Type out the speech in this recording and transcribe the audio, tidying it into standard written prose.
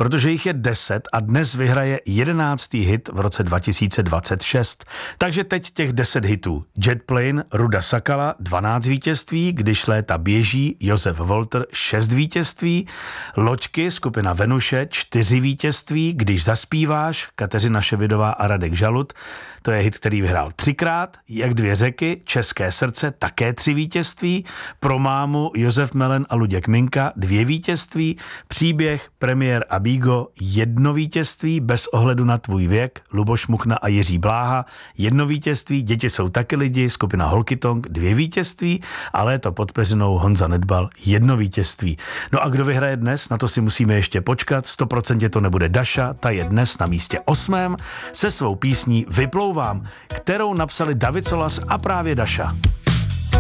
protože jich je 10 a dnes vyhraje 11. hit v roce 2026. Takže teď těch 10 hitů. Jet Plane, Ruda Sakala, 12 vítězství, Když léta běží, Josef Volter, 6 vítězství, Loďky, skupina Venuše, 4 vítězství, Když zaspíváš, Kateřina Ševidová a Radek Žalud, to je hit, který vyhrál 3krát, Jak dvě řeky, České srdce, také 3 vítězství, Pro mámu, Josef Melen a Luděk Minka, 2 vítězství, Příběh, Premiér a Bígo, 1 vítězství, Bez ohledu na tvůj věk, Luboš Muchna a Jiří Bláha, 1 vítězství, Děti jsou taky lidi, skupina Holkytong, 2 vítězství a Léto pod peřinou Honza Nedbal, 1 vítězství. No a kdo vyhraje dnes, na to si musíme ještě počkat, 100% to nebude Daša, ta je dnes na místě 8. se svou písní Vyplouvám, kterou napsali David Solař a právě Daša.